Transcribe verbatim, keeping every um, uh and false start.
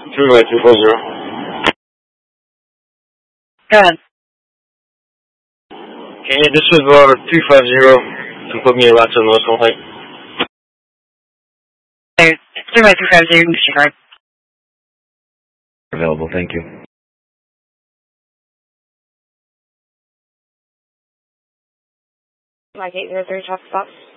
three by two four zero. Go ahead. Okay, this was over three five zero to put me a lot to the lowest height. Okay, three by three five zero, disregard. Available, thank you. Mike eight zero three, top stop.